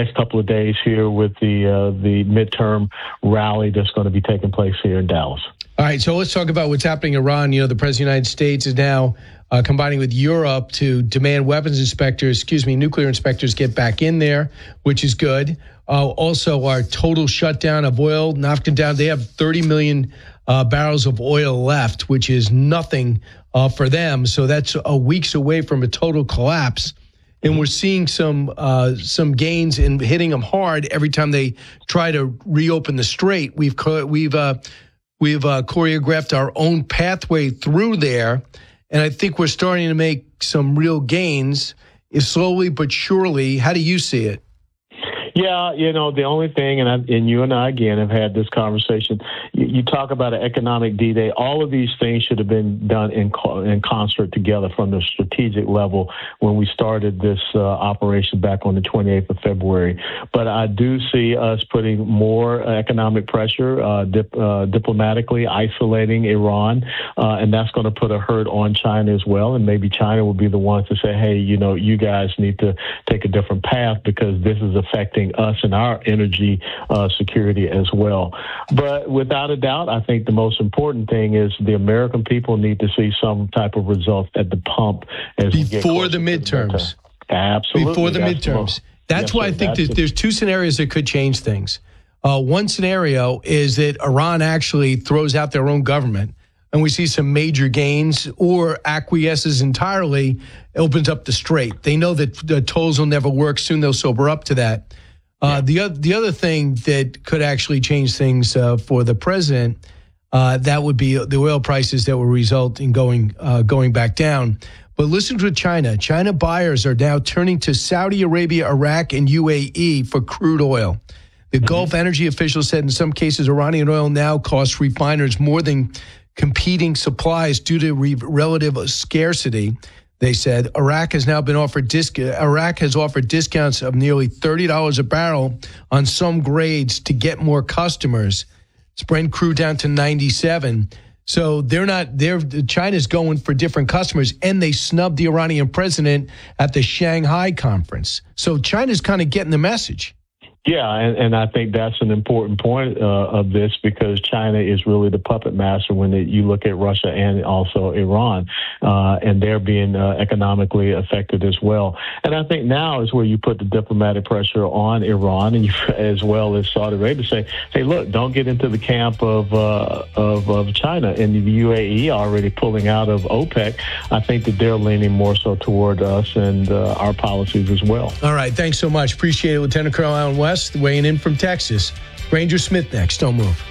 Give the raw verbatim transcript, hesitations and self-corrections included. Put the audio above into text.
next couple of days here with the uh, the midterm rally that's going to be taking place here in Dallas. All right, so let's talk about what's happening in Iran. You know, the President of the United States is now uh, combining with Europe to demand weapons inspectors, excuse me, nuclear inspectors get back in there, which is good. Uh, also, our total shutdown of oil, knocking down, they have thirty million uh, barrels of oil left, which is nothing uh, for them. So that's a weeks away from a total collapse. And we're seeing some uh, some gains in hitting them hard every time they try to reopen the strait. We've we've uh, we've uh, choreographed our own pathway through there, and I think we're starting to make some real gains, slowly but surely. How do you see it? Yeah, you know, the only thing, and, I, and you and I, again, have had this conversation, you, you talk about an economic D-Day. All of these things should have been done in, co- in concert together from the strategic level when we started this uh, operation back on the twenty-eighth of February. But I do see us putting more economic pressure, uh, dip, uh, diplomatically isolating Iran, uh, and that's going to put a hurt on China as well. And maybe China will be the ones to say, hey, you know, you guys need to take a different path because this is affecting us and our energy uh, security as well. But without a doubt, I think the most important thing is the American people need to see some type of results at the pump as we get before the to midterms. The Absolutely. Before the That's midterms. The most, That's yes, why sir, I think that's that there's two scenarios that could change things. Uh, one scenario is that Iran actually throws out their own government and we see some major gains, or acquiesces entirely, opens up the strait. They know that the tolls will never work. Soon they'll sober up to that. Uh, the, other, the other thing that could actually change things uh, for the president, uh, that would be the oil prices that will result in going uh, going back down. But listen to China. China buyers are now turning to Saudi Arabia, Iraq, and U A E for crude oil. The mm-hmm. Gulf energy officials said in some cases Iranian oil now costs refiners more than competing supplies due to re- relative scarcity. They said Iraq has now been offered disc- Iraq has offered discounts of nearly thirty dollars a barrel on some grades to get more customers. It's Brent crude down to ninety-seven. So they're not they're China's going for different customers, and they snubbed the Iranian president at the Shanghai conference. So China's kind of getting the message. Yeah, and, and I think that's an important point uh, of this because China is really the puppet master when it, you look at Russia and also Iran, uh, and they're being uh, economically affected as well. And I think now is where you put the diplomatic pressure on Iran and you, as well as Saudi Arabia, say, hey, look, don't get into the camp of, uh, of of China. And the U A E already pulling out of OPEC. I think that they're leaning more so toward us and uh, our policies as well. All right, thanks so much. Appreciate it, Lieutenant Colonel Allen West, weighing in from Texas. Ranger Smith next. Don't move.